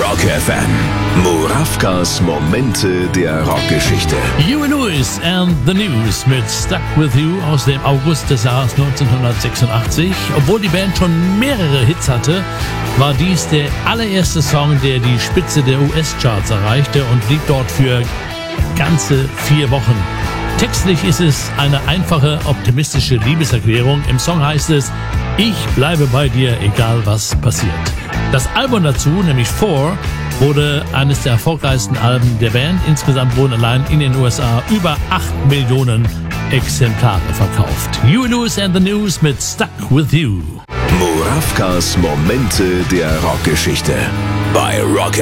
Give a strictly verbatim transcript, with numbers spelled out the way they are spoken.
Rock F M. Murawkas Momente der Rockgeschichte. Huey Lewis and the News mit Stuck With You aus dem August des Jahres neunzehnhundertsechsundachtzig. Obwohl die Band schon mehrere Hits hatte, war dies der allererste Song, der die Spitze der U S-Charts erreichte und blieb dort für ganze vier Wochen. Textlich ist es eine einfache, optimistische Liebeserklärung. Im Song heißt es: Ich bleibe bei dir, egal was passiert. Das Album dazu, nämlich Four, wurde eines der erfolgreichsten Alben der Band. Insgesamt wurden allein in den U S A über acht Millionen Exemplare verkauft. Huey Lewis and the News mit Stuck With You. Murawkas Momente der Rockgeschichte bei Rock